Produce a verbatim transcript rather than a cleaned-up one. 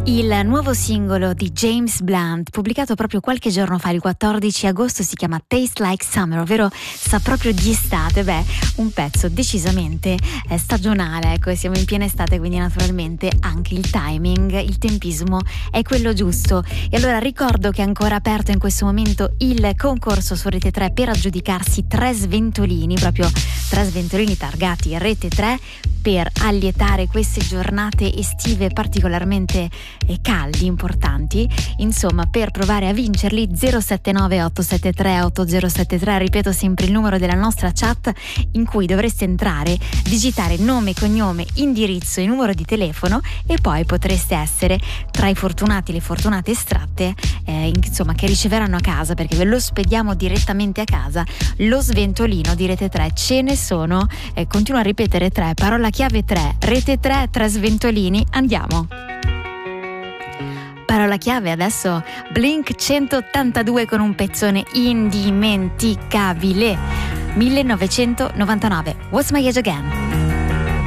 Il nuovo singolo di James Blunt, pubblicato proprio qualche giorno fa, il quattordici agosto, si chiama Taste Like Summer, ovvero sa proprio di estate. Beh, un pezzo decisamente eh, stagionale, ecco, siamo in piena estate, quindi naturalmente anche il timing, il tempismo è quello giusto. E allora ricordo che è ancora aperto in questo momento il concorso su Rete tre per aggiudicarsi tre sventolini, proprio tre sventolini targati Rete tre, per allietare queste giornate estive particolarmente eh, caldi, importanti. Insomma, per provare a vincerli, zero sette nove otto sette tre otto zero sette tre, ripeto sempre il numero della nostra chat, in cui dovreste entrare, digitare nome, cognome, indirizzo e numero di telefono, e poi potreste essere tra i fortunati, le fortunate estratte, eh, insomma, che riceveranno a casa, perché ve lo spediamo direttamente a casa, lo sventolino di Rete tre. Ce ne sono, eh, continuo a ripetere tre, parola chiave tre, Rete tre, tre sventolini, andiamo. Parola chiave adesso Blink centottantadue con un pezzone indimenticabile, millenovecentonovantanove, What's My Age Again.